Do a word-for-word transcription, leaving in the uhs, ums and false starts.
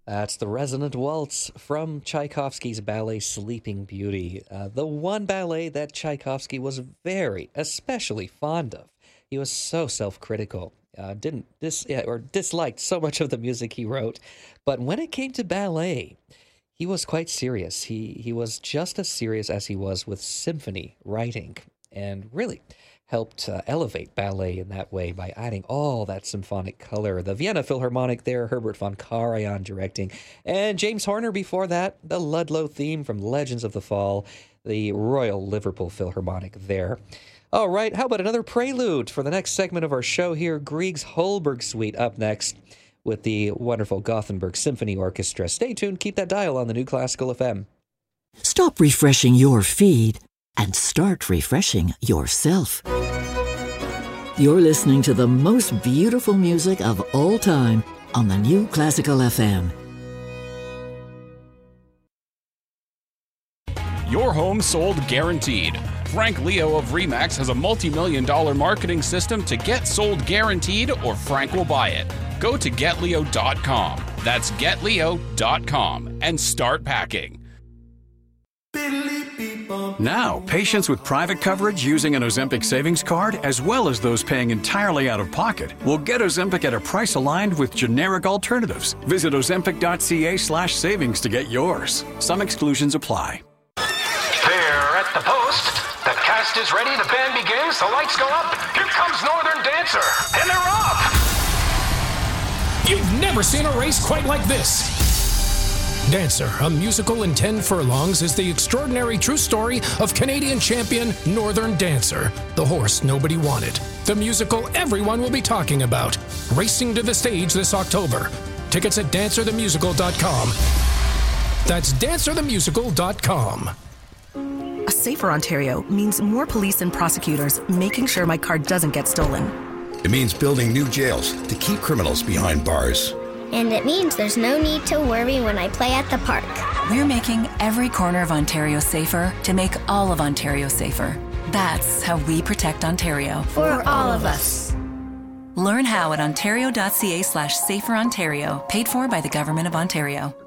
That's the Resonant Waltz from Tchaikovsky's ballet Sleeping Beauty, uh, the one ballet that Tchaikovsky was very, especially fond of. He was so self-critical, uh, didn't dis yeah, or disliked so much of the music he wrote, but when it came to ballet, he was quite serious. He he was just as serious as he was with symphony writing, and really helped uh, elevate ballet in that way by adding all that symphonic color. The Vienna Philharmonic there, Herbert von Karajan directing, and James Horner before that, the Ludlow theme from Legends of the Fall, the Royal Liverpool Philharmonic there. All right, how about another prelude for the next segment of our show here, Grieg's Holberg Suite up next with the wonderful Gothenburg Symphony Orchestra. Stay tuned, keep that dial on the New Classical F M. Stop refreshing your feed and start refreshing yourself. You're listening to the most beautiful music of all time on the New Classical F M. Your home sold guaranteed. Frank Leo of RE/MAX has a multi-million dollar marketing system to get sold guaranteed, or Frank will buy it. Go to get leo dot com. That's get leo dot com and start packing. Now, patients with private coverage using an Ozempic savings card, as well as those paying entirely out of pocket, will get Ozempic at a price aligned with generic alternatives. Visit ozempic.ca slash savings to get yours. Some exclusions apply. They're at the post. The cast is ready. The band begins. The lights go up. Here comes Northern Dancer. And they're off. You've never seen a race quite like this. Dancer, a musical in ten furlongs, is the extraordinary true story of Canadian champion Northern Dancer, the horse nobody wanted. The musical everyone will be talking about. Racing to the stage this October. Tickets at dancer the musical dot com. That's dancer the musical dot com. A safer Ontario means more police and prosecutors making sure my car doesn't get stolen. It means building new jails to keep criminals behind bars. And it means there's no need to worry when I play at the park. We're making every corner of Ontario safer to make all of Ontario safer. That's how we protect Ontario. For all of us. Learn how at ontario.ca slash safer Ontario, paid for by the Government of Ontario.